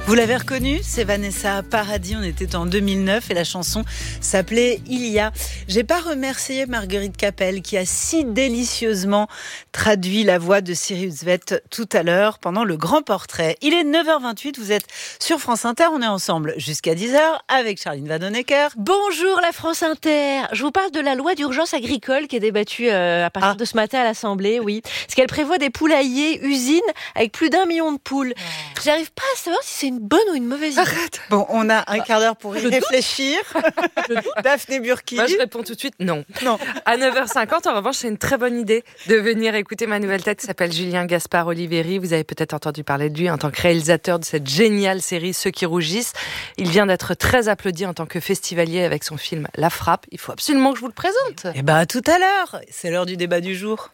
Vous l'avez reconnu, c'est Vanessa Paradis, on était en 2009 et la chanson s'appelait « Il y a ». J'ai pas remercié Marguerite Capel qui a si délicieusement traduit la voix de Cyrus Vett tout à l'heure pendant le grand portrait. Il est 9h28, vous êtes sur France Inter, on est ensemble jusqu'à 10h avec Charline Vanhoenacker. Bonjour la France Inter, je vous parle de la loi d'urgence agricole qui est débattue à partir de ce matin à l'Assemblée, oui. Parce qu'elle prévoit des poulaillers, usines avec plus d'1 million de poules. J'arrive pas à savoir si c'est une bonne ou une mauvaise idée. Arrête. Bon, on a un quart d'heure pour y réfléchir. Daphné Burki. Moi, je réponds tout de suite non. Non. À 9h50, en revanche, c'est une très bonne idée de venir écouter ma nouvelle tête qui s'appelle Julien Gaspard Oliveri. Vous avez peut-être entendu parler de lui en tant que réalisateur de cette géniale série Ceux qui rougissent. Il vient d'être très applaudi en tant que festivalier avec son film La Frappe. Il faut absolument que je vous le présente. Eh ben, à tout à l'heure. C'est l'heure du débat du jour.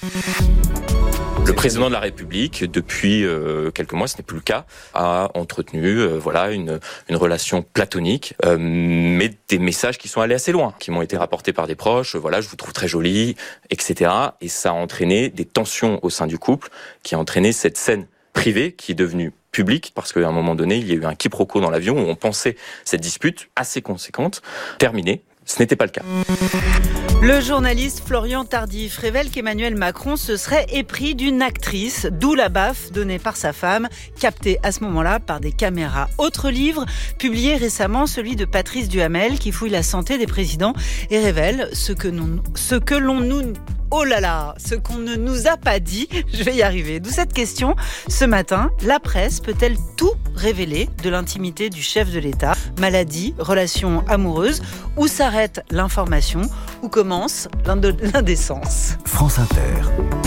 Le président de la République, depuis quelques mois, ce n'est plus le cas, a entretenu une relation platonique, mais des messages qui sont allés assez loin, qui m'ont été rapportés par des proches, je vous trouve très jolie, etc. Et ça a entraîné des tensions au sein du couple, qui a entraîné cette scène privée qui est devenue publique, parce qu'à un moment donné, il y a eu un quiproquo dans l'avion où on pensait cette dispute assez conséquente terminée. Ce n'était pas le cas. Le journaliste Florian Tardif révèle qu'Emmanuel Macron se serait épris d'une actrice, d'où la baffe donnée par sa femme, captée à ce moment-là par des caméras. Autre livre, publié récemment, celui de Patrice Duhamel, qui fouille la santé des présidents et révèle ce qu'on ne nous a pas dit. Je vais y arriver. D'où cette question. Ce matin, la presse peut-elle tout révéler de l'intimité du chef de l'État? Maladie, relations amoureuses, où s'arrête l'information? Où commence l'indécence? France Inter,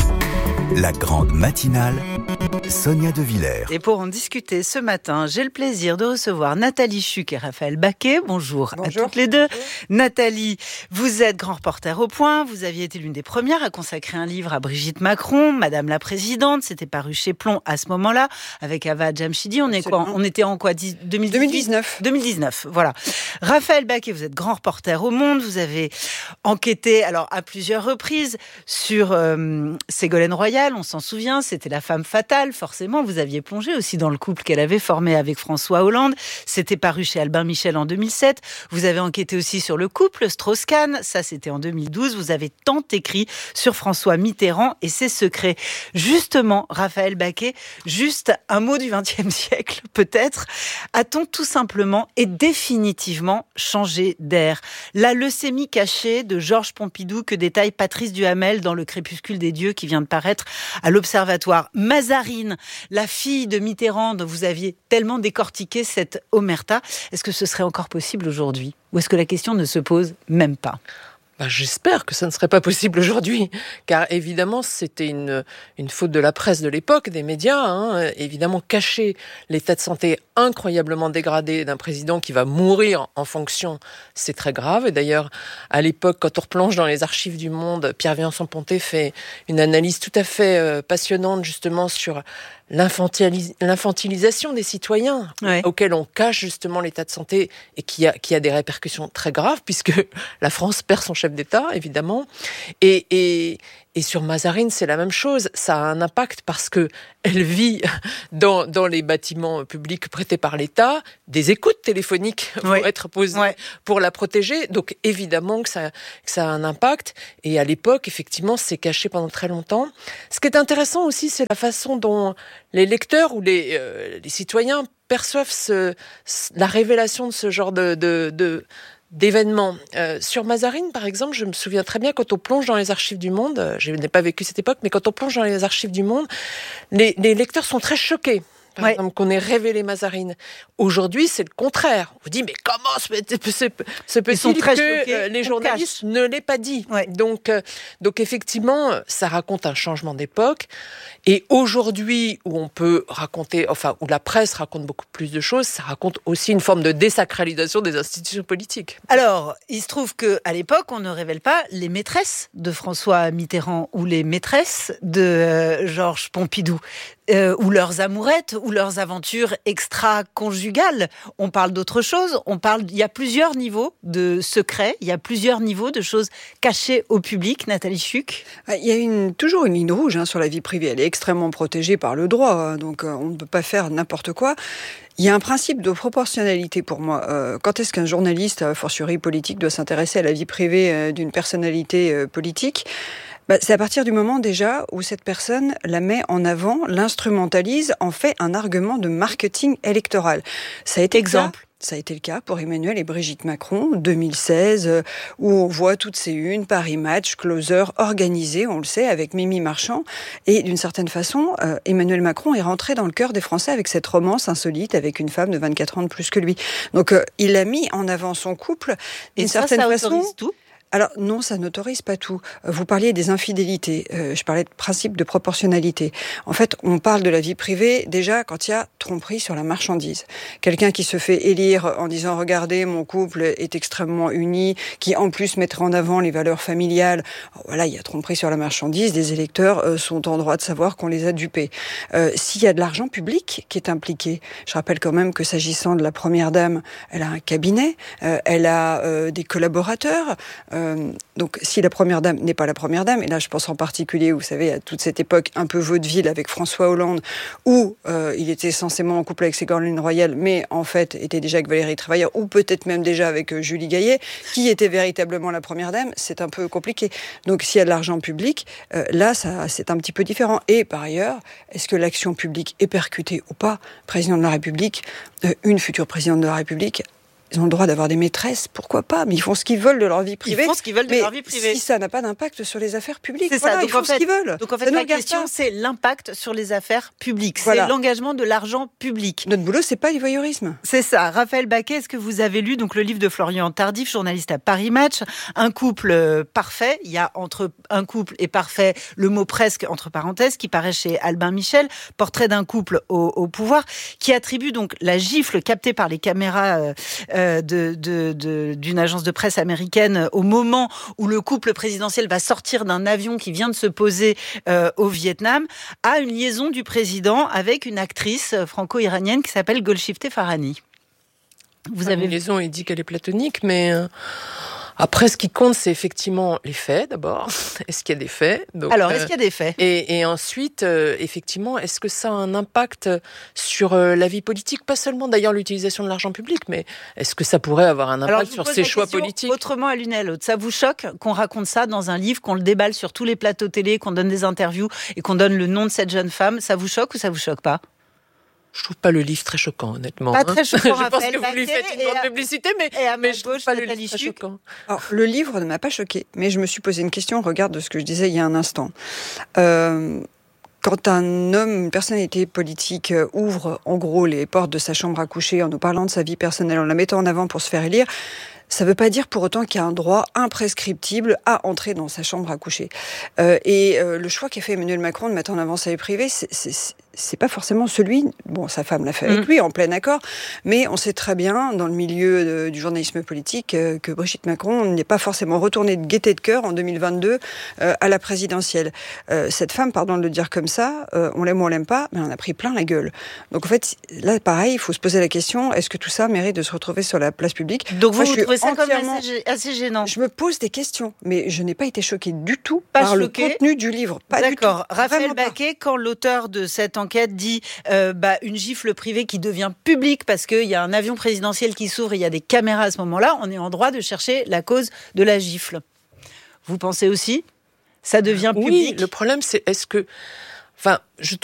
la grande matinale, Sonia De Villers. Et pour en discuter ce matin, j'ai le plaisir de recevoir Nathalie Chuc et Raphaël Baquet. Bonjour à toutes les deux. Bonjour. Nathalie, vous êtes grand reporter au Point. Vous aviez été l'une des premières à consacrer un livre à Brigitte Macron, Madame la Présidente. C'était paru chez Plon à ce moment-là, avec Ava Jamshidi. On était en quoi 2019. 2019, voilà. Raphaël Baquet, vous êtes grand reporter au Monde. Vous avez enquêté, alors à plusieurs reprises, sur Ségolène Royal. On s'en souvient, c'était la femme fatale. Forcément, vous aviez plongé aussi dans le couple qu'elle avait formé avec François Hollande. C'était paru chez Albin Michel en 2007. Vous avez enquêté aussi sur le couple Strauss-Kahn. Ça, c'était en 2012. Vous avez tant écrit sur François Mitterrand et ses secrets. Justement, Raphaël Baquet, juste un mot du XXe siècle, peut-être. A-t-on tout simplement et définitivement changé d'air? La leucémie cachée de Georges Pompidou que détaille Patrice Duhamel dans Le Crépuscule des dieux qui vient de paraître à l'Observatoire. Mazarine, la fille de Mitterrand dont vous aviez tellement décortiqué cette omerta, est-ce que ce serait encore possible aujourd'hui? Ou est-ce que la question ne se pose même pas? J'espère que ça ne serait pas possible aujourd'hui, car évidemment c'était une faute de la presse de l'époque, des médias, évidemment cacher l'état de santé incroyablement dégradé d'un président qui va mourir en fonction, c'est très grave. Et d'ailleurs, à l'époque, quand on replonge dans les archives du Monde, Pierre Vincent-Ponté fait une analyse tout à fait passionnante justement sur l'infantilisation des citoyens, auquel on cache justement l'état de santé et qui a des répercussions très graves puisque la France perd son chef d'État, évidemment. Et sur Mazarine, c'est la même chose. Ça a un impact parce que elle vit dans les bâtiments publics prêtés par l'État, des écoutes téléphoniques vont être posées pour la protéger. Donc évidemment que ça a un impact. Et à l'époque, effectivement, c'est caché pendant très longtemps. Ce qui est intéressant aussi, c'est la façon dont les lecteurs ou les citoyens perçoivent la révélation de ce genre d'événements. Sur Mazarine, par exemple, je me souviens très bien quand on plonge dans les archives du Monde, je n'ai pas vécu cette époque, mais quand on plonge dans les archives du Monde, les lecteurs sont très choqués. Par exemple, qu'on ait révélé Mazarine. Aujourd'hui, c'est le contraire. On vous dit, mais comment se peut-il que les journalistes ne l'aient pas dit? Donc effectivement, ça raconte un changement d'époque. Et aujourd'hui, où on peut raconter, où la presse raconte beaucoup plus de choses, ça raconte aussi une forme de désacralisation des institutions politiques. Alors, il se trouve qu'à l'époque, on ne révèle pas les maîtresses de François Mitterrand ou les maîtresses de Georges Pompidou. ou leurs amourettes, ou leurs aventures extra-conjugales. On parle d'autre chose. Il y a plusieurs niveaux de secrets, il y a plusieurs niveaux de choses cachées au public. Nathalie Chuck. Il y a toujours une ligne rouge sur la vie privée. Elle est extrêmement protégée par le droit, donc on ne peut pas faire n'importe quoi. Il y a un principe de proportionnalité pour moi. Quand est-ce qu'un journaliste, a fortiori politique, doit s'intéresser à la vie privée d'une personnalité politique ? C'est à partir du moment déjà où cette personne la met en avant, l'instrumentalise, en fait un argument de marketing électoral. Ça a été le cas pour Emmanuel et Brigitte Macron, 2016, où on voit toutes ces unes, Paris Match, Closer, organisées, on le sait, avec Mimi Marchand. Et d'une certaine façon, Emmanuel Macron est rentré dans le cœur des Français avec cette romance insolite avec une femme de 24 ans de plus que lui. Donc il a mis en avant son couple d'une certaine façon. Autorise tout ? Alors non, ça n'autorise pas tout. Vous parliez des infidélités, je parlais de principe de proportionnalité. En fait, on parle de la vie privée déjà quand il y a tromperie sur la marchandise. Quelqu'un qui se fait élire en disant « Regardez, mon couple est extrêmement uni », qui en plus mettrait en avant les valeurs familiales. Voilà, il y a tromperie sur la marchandise, les électeurs sont en droit de savoir qu'on les a dupés. S'il y a de l'argent public qui est impliqué, je rappelle quand même que s'agissant de la Première Dame, elle a un cabinet, elle a des collaborateurs. Donc, si la Première Dame n'est pas la Première Dame, et là je pense en particulier, vous savez, à toute cette époque un peu vaudeville avec François Hollande, où il était censément en couple avec Ségolène Royal, mais en fait était déjà avec Valérie Trierweiler, ou peut-être même déjà avec Julie Gaillet, qui était véritablement la Première Dame, c'est un peu compliqué. Donc, s'il y a de l'argent public, là, c'est un petit peu différent. Et par ailleurs, est-ce que l'action publique est percutée ou pas ? Président de la République, une future présidente de la République, ils ont le droit d'avoir des maîtresses, pourquoi pas ? Mais ils font ce qu'ils veulent de leur vie privée. Ils font ce qu'ils veulent de leur vie privée. Si ça n'a pas d'impact sur les affaires publiques, c'est voilà, ça. ils font ce qu'ils veulent. Donc en fait, la question, c'est l'impact sur les affaires publiques. Voilà. C'est l'engagement de l'argent public. Notre boulot, c'est pas du voyeurisme. C'est ça. Raphaël Baquet, est-ce que vous avez lu donc le livre de Florian Tardif, journaliste à Paris Match, Un couple parfait. Il y a entre un couple et parfait le mot presque entre parenthèses qui paraît chez Albin Michel, portrait d'un couple au pouvoir, qui attribue donc la gifle captée par les caméras d'une agence de presse américaine au moment où le couple présidentiel va sortir d'un avion qui vient de se poser au Vietnam, à une liaison du président avec une actrice franco-iranienne qui s'appelle Golshifteh Farahani. Vous avez une liaison, il dit qu'elle est platonique, mais après, ce qui compte, c'est effectivement les faits, d'abord. Est-ce qu'il y a des faits ? Donc, alors, est-ce qu'il y a des faits ? Et ensuite, effectivement, est-ce que ça a un impact sur la vie politique ? Pas seulement, d'ailleurs, l'utilisation de l'argent public, mais est-ce que ça pourrait avoir un impact sur ses choix politiques ? Autrement, à l'une et à l'autre. Ça vous choque qu'on raconte ça dans un livre, qu'on le déballe sur tous les plateaux télé, qu'on donne des interviews et qu'on donne le nom de cette jeune femme ? Ça vous choque ou ça vous choque pas ? Je trouve pas le livre très choquant, honnêtement. Pas très choquant. Je pense que vous lui faites une grande publicité, mais je trouve pas le livre très choquant. Alors, le livre ne m'a pas choqué, mais je me suis posé une question au regard de ce que je disais il y a un instant. Quand un homme, une personnalité politique ouvre en gros les portes de sa chambre à coucher en nous parlant de sa vie personnelle, en la mettant en avant pour se faire élire, ça ne veut pas dire pour autant qu'il y a un droit imprescriptible à entrer dans sa chambre à coucher. Le choix qu'a fait Emmanuel Macron de mettre en avant sa vie privée, c'est pas forcément celui... Bon, sa femme l'a fait avec lui, en plein accord, mais on sait très bien, dans le milieu du journalisme politique, que Brigitte Macron n'est pas forcément retournée de gaieté de cœur en 2022 à la présidentielle. Cette femme, pardon de le dire comme ça, on l'aime ou on l'aime pas, mais on a pris plein la gueule. Donc en fait, là, pareil, il faut se poser la question, est-ce que tout ça mérite de se retrouver sur la place publique ? Donc vous trouvez ça comme assez gênant ? Je me pose des questions, mais je n'ai pas été choquée du tout par le contenu du livre. Pas D'accord. Du tout. Raphaël Baquet, quand l'auteur de cette enquête dit une gifle privée qui devient publique parce qu'il y a un avion présidentiel qui s'ouvre et il y a des caméras à ce moment-là, on est en droit de chercher la cause de la gifle. Vous pensez aussi ? Ça devient public ? Oui, le problème c'est je